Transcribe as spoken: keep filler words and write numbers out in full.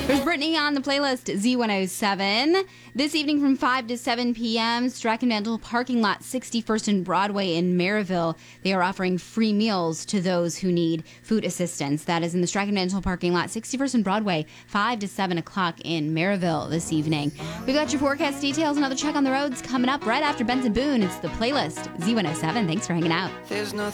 There's Brittany on the playlist, Z one oh seven. This evening from five to seven p.m., Strachan Mantle Parking Lot, sixty-first and Broadway in Maryville. They are offering free meals to those who need food assistance. That is in the Strachan Mantle Parking Lot, sixty-first and Broadway, five to seven o'clock in Maryville this evening. We've got your forecast details, another check on the roads coming up right after Benson Boone. It's the playlist, Z one oh seven. Thanks for hanging out. There's no